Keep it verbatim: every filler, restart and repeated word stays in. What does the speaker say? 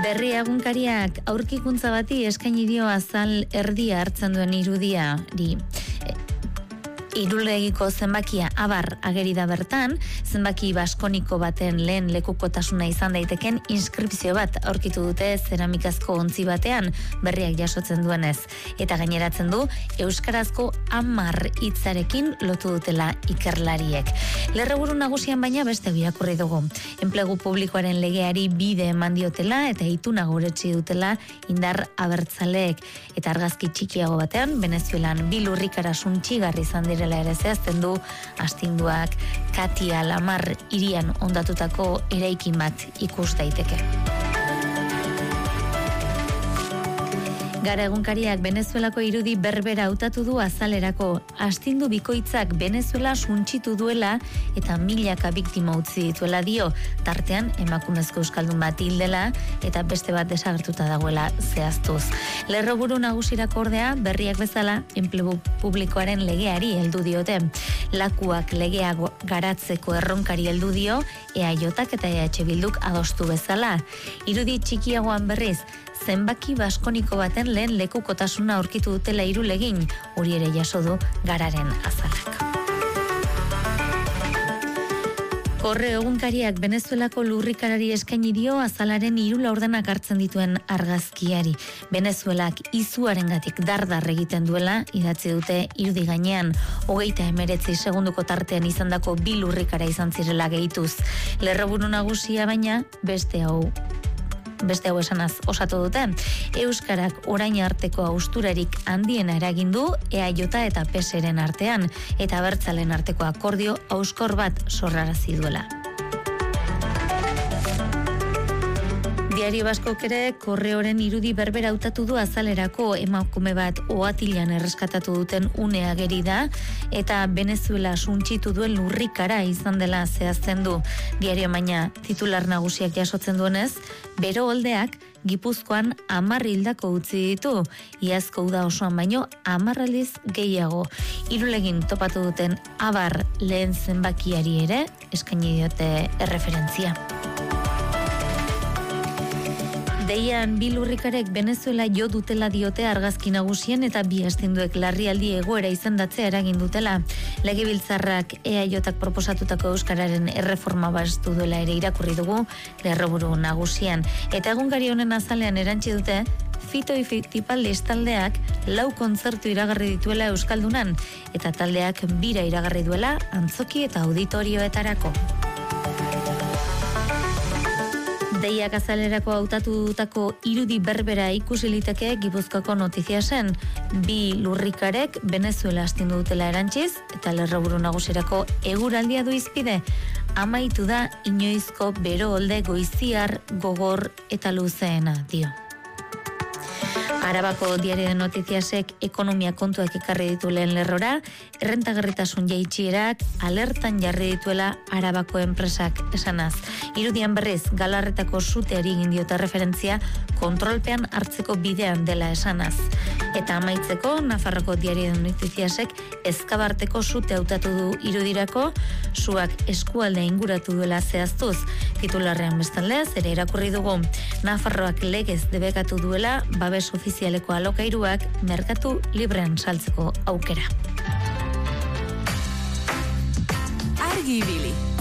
Berri egunkariak aurkikuntza bati eskaini dio azal erdia hartzen duen irudiari. Irulegiko zenbakia abar ageri da bertan, zenbaki baskoniko baten lehen lekukotasuna izan daiteken inskripzio bat aurkitu dute zeramikazko ontzi batean berriak jasotzen duenez. Eta gaineratzen du, euskarazko hamar hitzarekin lotu dutela ikerlariek. Lerroburu nagusian baina beste irakurri dugu. Enplegu publikoaren legeari bide eman diotela eta ituna gauretsi dutela indar abertzaleek. Eta argazki txikiago batean, Venezuelan bi lurrikara suntxigarri izan dire ere zehazten du astinduak Katia Lamar hirian ondatutako eraikin bat ikus daiteke. Gara egunkariak Venezuelako irudi berbera hautatu du azalerako. Astindu bikoitzak Venezuela suntsitu duela eta milaka biktima utzi dituela dio, tartean emakumezko euskaldun bat hildela eta beste bat desagertuta dagoela zehaztuz. Lerroburu nagusirako ordea berriak bezala enplegu publikoaren legeari heldu diote. Lakuak legea garatzeko erronkari heldu dio E A Jak eta E H Bilduk adostu bezala. Irudi txikiagoan berriz, zenbaki baskoniko baten lehen lekukotasuna aurkitu dutela Irulegin, hori ere jaso du Gararen azalak. Korre egunkariak Venezuelako lurrikarari eskaini dio azalaren hiru laurdenak hartzen dituen argazkiari. Venezuelak izuarengatik dardar egiten duela idatzi dute irudi gainean, hogeita hemeretzi segunduko tartean izandako bi lurrikara izan zirela gehituz. Lerroburu nagusia baina beste hau Beste hau esanaz osatu dute, euskarak orain arteko hausturarik handiena eragin du E A J eta P S ren artean, eta abertzalen arteko akordio hauskor bat sorrarazi duela. Diario Baskok ere Korreoren irudi berbera hautatu du azalerako, emakume bat Oatilan erreskatatu duten une ageri da eta Venezuela suntsitu duen lurrikara izan dela zehazten du. Diario baina titular nagusiak jasotzen duenez, bero holdeak Gipuzkoan hamar hildako utzi ditu, iazko uda osoan baino hamar aldiz gehiago. Irulegin topatu duten abar lehen zenbakiari ere eskaini diote erreferentzia. Deian bi lurrikarek Venezuela jo dutela diote argazki nagusien eta bi astinduek larrialdi egoera izendatzea eragin dutela. Legebiltzarrak E A Jak proposatutako euskararen erreforma bastu duela ere irakurri dugu lerroburu nagusian. Eta egunkari honen azalean erantsi dute Fito Fitipaldis taldeak lau kontzertu iragarri dituela euskaldunan eta taldeak bira iragarri duela antzoki eta auditorioetarako. Deiak azalerako hautatutako irudi berbera ikusi liteke Gipuzkoako notizia zen. Bi lurrikarek Venezuela astindu dutela erantziz eta lerroburu nagusirako eguraldia du izpide. Amaitu da inoizko bero holde goiziar gogor eta luzeena dio. Arabako Diario de Notiziasek ekonomia kontuak ekarri ditu lehen lerrora, errentagarritasun jaitsierak alertan jarri dituela Arabako enpresak esanaz. Irudian berriz, Galarretako suteari egin diota referentzia kontrolpean hartzeko bidean dela esanaz. Eta amaitzeko, Nafarroko Diario de Notiziasek ezkabarteko sute hautatu du irudirako, suak eskualde inguratu duela zehaztuz. Titularrean bestalde, ere irakurri dugu, Nafarroak legez debekatu duela babes ofizialeko alokairuak merkatu librean saltzeko aukera. Argi ibili.